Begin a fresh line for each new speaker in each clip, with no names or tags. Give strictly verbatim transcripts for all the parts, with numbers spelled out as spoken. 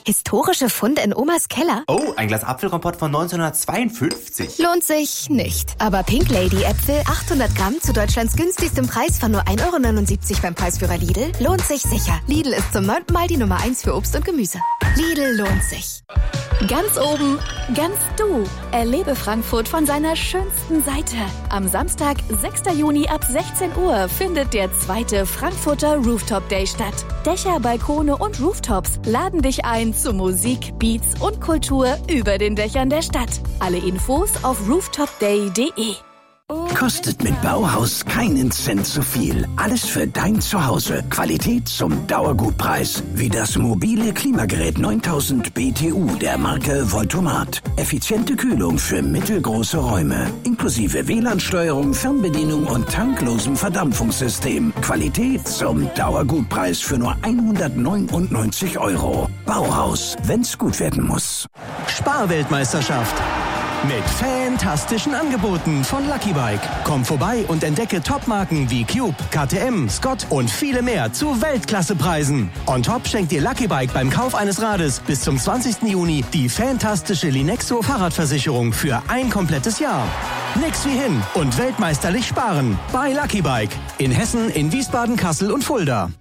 Historische Funde in Omas Keller?
Oh, ein Glas Apfelkompott von neunzehnhundertzweiundfünfzig.
Lohnt sich nicht. Aber Pink Lady Äpfel, achthundert Gramm zu Deutschlands günstigstem Preis von nur ein Euro neunundsiebzig beim Preisführer Lidl, lohnt sich sicher. Lidl ist zum neunten Mal die Nummer eins für Obst und Gemüse. Lidl lohnt sich.
Ganz oben, ganz du. Erlebe Frankfurt von seiner schönsten Seite. Am Samstag, sechster Juni ab sechzehn Uhr findet der zweite Frankfurter Rooftop Day statt. Dächer, Balkone und Rooftops laden dich ein zu Musik, Beats und Kultur über den Dächern der Stadt. Alle Infos auf rooftop day punkt de.
Kostet mit Bauhaus keinen Cent zu viel. Alles für dein Zuhause. Qualität zum Dauergutpreis. Wie das mobile Klimagerät neuntausend B T U der Marke Voltomat. Effiziente Kühlung für mittelgroße Räume. Inklusive W L A N-Steuerung, Fernbedienung und tanklosem Verdampfungssystem. Qualität zum Dauergutpreis für nur hundertneunundneunzig Euro. Bauhaus, wenn's gut werden muss.
Sparweltmeisterschaft. Mit fantastischen Angeboten von Lucky Bike. Komm vorbei und entdecke Topmarken wie Cube, K T M, Scott und viele mehr zu Weltklassepreisen. On top schenkt dir Lucky Bike beim Kauf eines Rades bis zum zwanzigsten Juni die fantastische Linexo Fahrradversicherung für ein komplettes Jahr. Nix wie hin und weltmeisterlich sparen bei Lucky Bike. In Hessen, in Wiesbaden, Kassel und Fulda.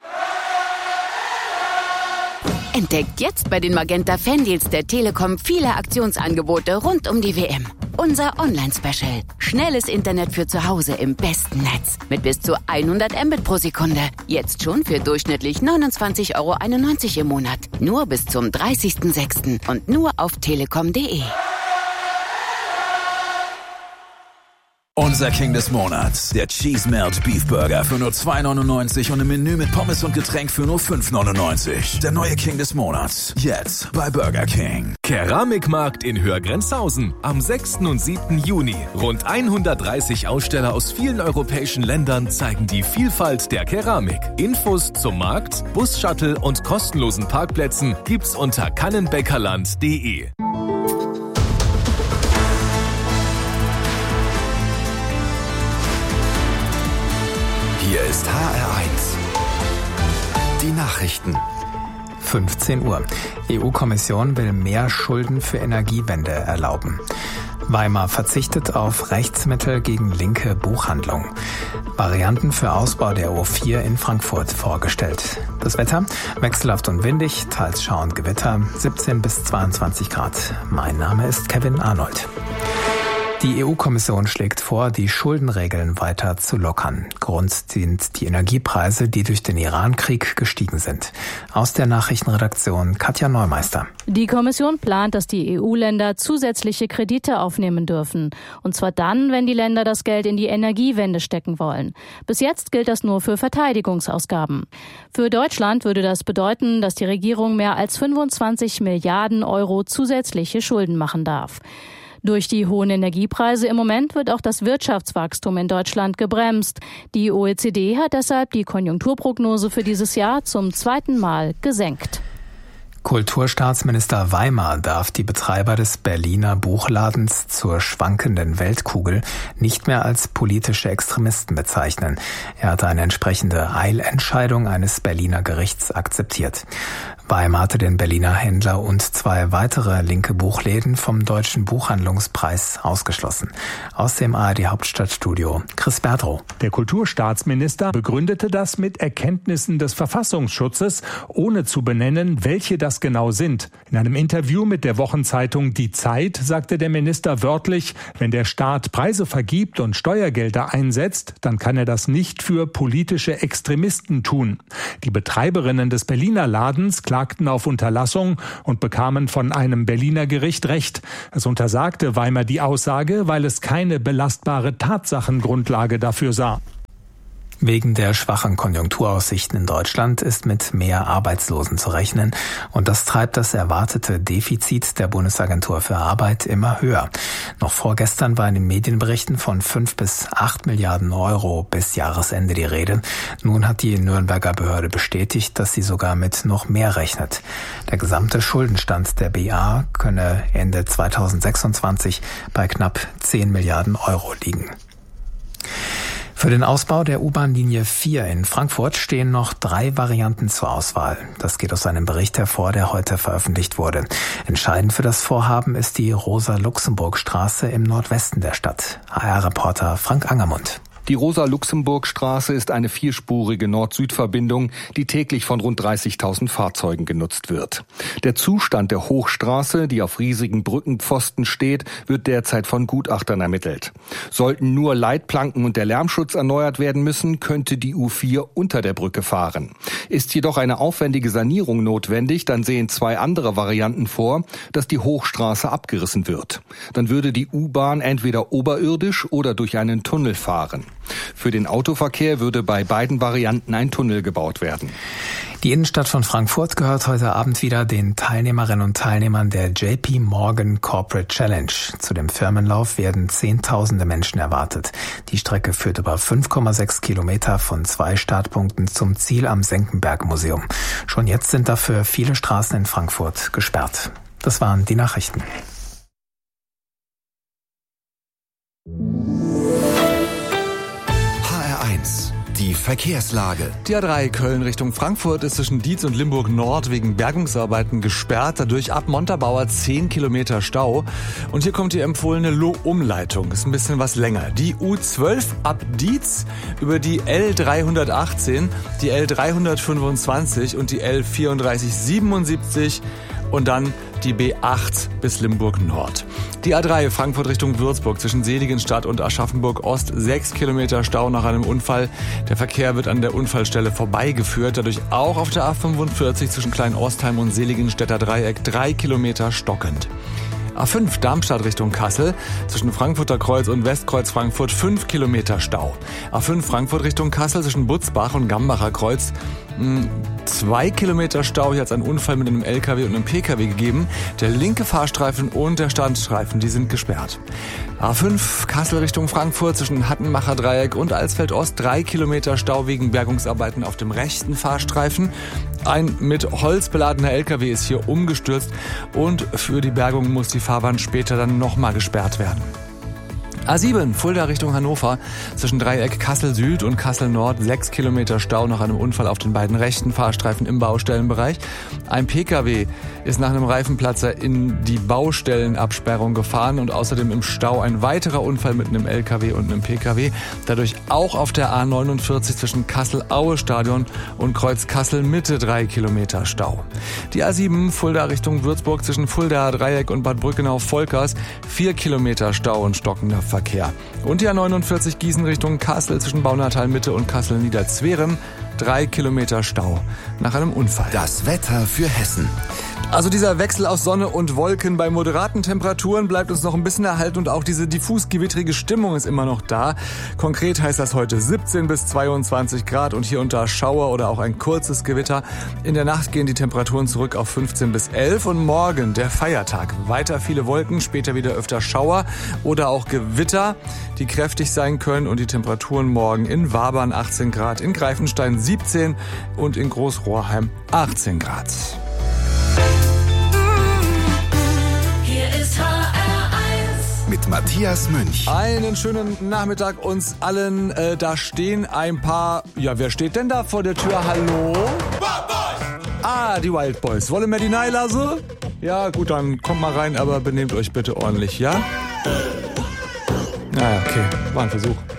Entdeckt jetzt bei den Magenta Fandeals der Telekom viele Aktionsangebote rund um die W M. Unser Online-Special. Schnelles Internet für zu Hause im besten Netz. Mit bis zu hundert Mbit pro Sekunde. Jetzt schon für durchschnittlich neunundzwanzig Euro einundneunzig im Monat. Nur bis zum dreißigsten sechsten und nur auf telekom punkt de.
Unser King des Monats, der Cheese Melt Beef Burger für nur zwei neunundneunzig und im Menü mit Pommes und Getränk für nur fünf neunundneunzig. Der neue King des Monats, jetzt bei Burger King.
Keramikmarkt in Hörgrenzhausen am sechsten und siebten Juni. Rund hundertdreißig Aussteller aus vielen europäischen Ländern zeigen die Vielfalt der Keramik. Infos zum Markt, Bus-Shuttle und kostenlosen Parkplätzen gibt's unter kannenbäckerland punkt de.
Hier ist H R eins. Die Nachrichten.
fünfzehn Uhr. E U-Kommission will mehr Schulden für Energiewende erlauben. Weimar verzichtet auf Rechtsmittel gegen linke Buchhandlung. Varianten für Ausbau der O vier in Frankfurt vorgestellt. Das Wetter wechselhaft und windig, teils Schauer und Gewitter, siebzehn bis zweiundzwanzig Grad. Mein Name ist Kevin Arnold. Die E U-Kommission schlägt vor, die Schuldenregeln weiter zu lockern. Grund sind die Energiepreise, die durch den Iran-Krieg gestiegen sind. Aus der Nachrichtenredaktion Katja Neumeister.
Die Kommission plant, dass die E U-Länder zusätzliche Kredite aufnehmen dürfen. Und zwar dann, wenn die Länder das Geld in die Energiewende stecken wollen. Bis jetzt gilt das nur für Verteidigungsausgaben. Für Deutschland würde das bedeuten, dass die Regierung mehr als fünfundzwanzig Milliarden Euro zusätzliche Schulden machen darf. Durch die hohen Energiepreise im Moment wird auch das Wirtschaftswachstum in Deutschland gebremst. Die O E C D hat deshalb die Konjunkturprognose für dieses Jahr zum zweiten Mal gesenkt.
Kulturstaatsminister Weimar darf die Betreiber des Berliner Buchladens zur schwankenden Weltkugel nicht mehr als politische Extremisten bezeichnen. Er hatte eine entsprechende Eilentscheidung eines Berliner Gerichts akzeptiert. Weimar hatte den Berliner Händler und zwei weitere linke Buchläden vom Deutschen Buchhandlungspreis ausgeschlossen. Aus dem A R D Hauptstadtstudio Chris Berdrow.
Der Kulturstaatsminister begründete das mit Erkenntnissen des Verfassungsschutzes, ohne zu benennen, welche das genau sind. In einem Interview mit der Wochenzeitung Die Zeit sagte der Minister wörtlich, wenn der Staat Preise vergibt und Steuergelder einsetzt, dann kann er das nicht für politische Extremisten tun. Die Betreiberinnen des Berliner Ladens klagten auf Unterlassung und bekamen von einem Berliner Gericht Recht. Es untersagte Weimar die Aussage, weil es keine belastbare Tatsachengrundlage dafür sah.
Wegen der schwachen Konjunkturaussichten in Deutschland ist mit mehr Arbeitslosen zu rechnen und das treibt das erwartete Defizit der Bundesagentur für Arbeit immer höher. Noch vorgestern war in den Medienberichten von fünf bis acht Milliarden Euro bis Jahresende die Rede. Nun hat die Nürnberger Behörde bestätigt, dass sie sogar mit noch mehr rechnet. Der gesamte Schuldenstand der B A könne Ende zweitausendsechsundzwanzig bei knapp zehn Milliarden Euro liegen. Für den Ausbau der U-Bahn-Linie vier in Frankfurt stehen noch drei Varianten zur Auswahl. Das geht aus einem Bericht hervor, der heute veröffentlicht wurde. Entscheidend für das Vorhaben ist die Rosa-Luxemburg-Straße im Nordwesten der Stadt. H R-Reporter Frank Angermund.
Die Rosa-Luxemburg-Straße ist eine vierspurige Nord-Süd-Verbindung, die täglich von rund dreißigtausend Fahrzeugen genutzt wird. Der Zustand der Hochstraße, die auf riesigen Brückenpfosten steht, wird derzeit von Gutachtern ermittelt. Sollten nur Leitplanken und der Lärmschutz erneuert werden müssen, könnte die U vier unter der Brücke fahren. Ist jedoch eine aufwendige Sanierung notwendig, dann sehen zwei andere Varianten vor, dass die Hochstraße abgerissen wird. Dann würde die U-Bahn entweder oberirdisch oder durch einen Tunnel fahren. Für den Autoverkehr würde bei beiden Varianten ein Tunnel gebaut werden.
Die Innenstadt von Frankfurt gehört heute Abend wieder den Teilnehmerinnen und Teilnehmern der J P Morgan Corporate Challenge. Zu dem Firmenlauf werden Zehntausende Menschen erwartet. Die Strecke führt über fünf Komma sechs Kilometer von zwei Startpunkten zum Ziel am Senckenberg-Museum. Schon jetzt sind dafür viele Straßen in Frankfurt gesperrt. Das waren die Nachrichten.
Die Verkehrslage.
Die A drei Köln Richtung Frankfurt ist zwischen Dietz und Limburg Nord wegen Bergungsarbeiten gesperrt. Dadurch ab Montabaur zehn Kilometer Stau. Und hier kommt die empfohlene Loh-Umleitung. Ist ein bisschen was länger. Die U zwölf ab Dietz über die L dreihundertachtzehn, die L dreihundertfünfundzwanzig und die L vierunddreißig siebenundsiebzig und dann die B acht bis Limburg Nord. Die A drei Frankfurt Richtung Würzburg zwischen Seligenstadt und Aschaffenburg Ost sechs Kilometer Stau nach einem Unfall. Der Verkehr wird an der Unfallstelle vorbeigeführt. Dadurch auch auf der A fünfundvierzig zwischen Klein-Ostheim und Seligenstädter Dreieck drei Kilometer stockend. A fünf Darmstadt Richtung Kassel, zwischen Frankfurter Kreuz und Westkreuz Frankfurt fünf Kilometer Stau. A fünf Frankfurt Richtung Kassel zwischen Butzbach und Gambacher Kreuz zwei Kilometer Stau. Hier hat es einen Unfall mit einem L K W und einem P K W gegeben. Der linke Fahrstreifen und der Standstreifen, die sind gesperrt. A fünf Kassel Richtung Frankfurt zwischen Hattenmacher Dreieck und Alsfeld Ost drei Kilometer Stau wegen Bergungsarbeiten auf dem rechten Fahrstreifen. Ein mit Holz beladener L K W ist hier umgestürzt und für die Bergung muss die Fahrbahn später dann nochmal gesperrt werden. A sieben Fulda Richtung Hannover zwischen Dreieck Kassel Süd und Kassel Nord sechs Kilometer Stau nach einem Unfall auf den beiden rechten Fahrstreifen im Baustellenbereich. Ein P K W ist nach einem Reifenplatzer in die Baustellenabsperrung gefahren und außerdem im Stau ein weiterer Unfall mit einem L K W und einem P K W. Dadurch auch auf der A neunundvierzig zwischen Kassel-Aue-Stadion und Kreuz Kassel Mitte drei Kilometer Stau. Die A sieben Fulda Richtung Würzburg zwischen Fulda Dreieck und Bad Brückenau-Volkers vier Kilometer Stau und stockender Verkehr. Und die A neunundvierzig Gießen Richtung Kassel zwischen Baunatal Mitte und Kassel Niederzwerem drei Kilometer Stau nach einem Unfall.
Das Wetter für Hessen.
Also dieser Wechsel aus Sonne und Wolken bei moderaten Temperaturen bleibt uns noch ein bisschen erhalten und auch diese diffus gewittrige Stimmung ist immer noch da. Konkret heißt das heute siebzehn bis zweiundzwanzig Grad und hier und da Schauer oder auch ein kurzes Gewitter. In der Nacht gehen die Temperaturen zurück auf fünfzehn bis elf und morgen der Feiertag. Weiter viele Wolken, später wieder öfter Schauer oder auch Gewitter, die kräftig sein können und die Temperaturen morgen in Wabern achtzehn Grad, in Greifenstein siebzehn und in Großrohrheim achtzehn Grad.
Mit Matthias Münch.
Einen schönen Nachmittag uns allen. Äh, da stehen ein paar... Ja, wer steht denn da vor der Tür? Hallo? Ah, die Wild Boys. Wollen wir die Neilase? Ja, gut, dann kommt mal rein, aber benehmt euch bitte ordentlich, ja? Naja, okay. War ein Versuch.